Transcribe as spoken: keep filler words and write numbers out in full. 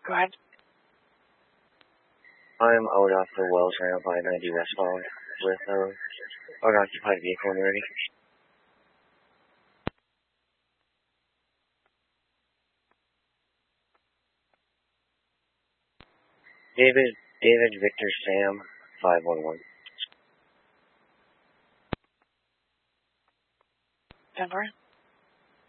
Go ahead. I'm out off the Wells Ramp I ninety westbound with uh, an occupied vehicle and ready. David, David Victor Sam, five one one. Denver.